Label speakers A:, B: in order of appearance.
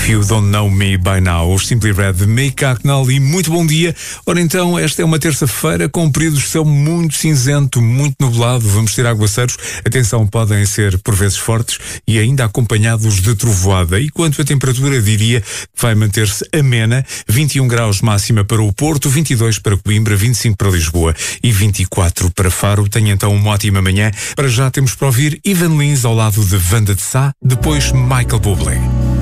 A: If You Don't Know Me By Now, os Simply Red de Mick Hucknall, e muito bom dia. Ora então, esta é uma terça-feira com um período de céu muito cinzento, muito nublado, vamos ter aguaceiros, atenção, podem ser por vezes fortes e ainda acompanhados de trovoada. E quanto à temperatura, diria que vai manter-se amena, 21 graus máxima para o Porto, 22 para Coimbra, 25 para Lisboa e 24 para Faro. Tenha então uma ótima manhã. Para já temos para ouvir Ivan Lins ao lado de Wanda de Sá, depois Michael Bublé.